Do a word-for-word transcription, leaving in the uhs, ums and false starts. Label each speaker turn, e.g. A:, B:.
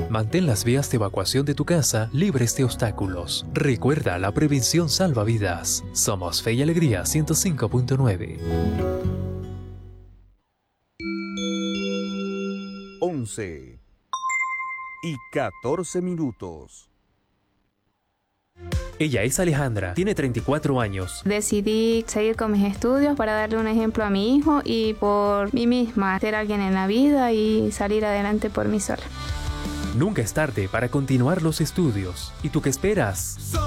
A: Mantén las vías de evacuación de tu casa libres de obstáculos. Recuerda, la prevención salva vidas. Somos Fe y Alegría ciento cinco punto nueve.
B: once y catorce minutos.
A: Ella es Alejandra, tiene treinta y cuatro años.
C: Decidí seguir con mis estudios para darle un ejemplo a mi hijo y por mí misma, ser alguien en la vida y salir adelante por mí sola.
A: Nunca es tarde para continuar los estudios. ¿Y tú qué esperas?